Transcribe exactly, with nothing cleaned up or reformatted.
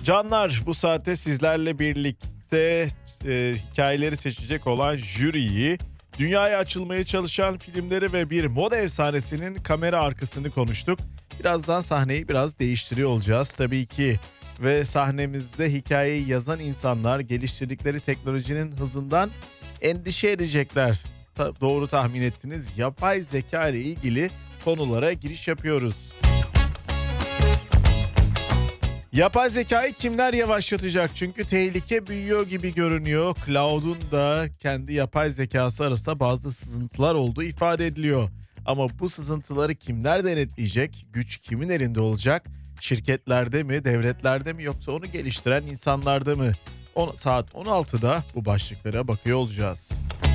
Canlar, bu saatte sizlerle birlikte e, hikayeleri seçecek olan jüriyi, dünyaya açılmaya çalışan filmleri ve bir moda efsanesinin kamera arkasını konuştuk. Birazdan sahneyi biraz değiştiriyor olacağız tabii ki. Ve sahnemizde hikayeyi yazan insanlar geliştirdikleri teknolojinin hızından endişe edecekler. Ta- doğru tahmin ettiniz, yapay zeka ile ilgili konulara giriş yapıyoruz. Yapay zekayı kimler yavaşlatacak? Çünkü tehlike büyüyor gibi görünüyor. Cloud'un da kendi yapay zekası arasında bazı sızıntılar olduğu ifade ediliyor. Ama bu sızıntıları kimler denetleyecek? Güç kimin elinde olacak? Şirketlerde mi, devletlerde mi, yoksa onu geliştiren insanlarda mı? On, saat on altıda bu başlıklara bakıyor olacağız.